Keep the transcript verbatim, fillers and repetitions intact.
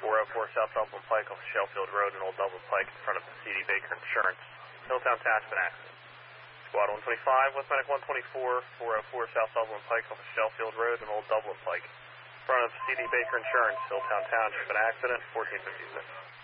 four oh four South Dublin Pike off Sheffield Road and Old Dublin Pike in front of the C D Baker Insurance. Hilltown attachment accident. Squad one twenty-five, West Medic one twenty-four, four oh four South Dublin Pike off Sheffield Road and Old Dublin Pike in front of C D Baker Insurance, Hilltown Township, an accident, fourteen fifty-six.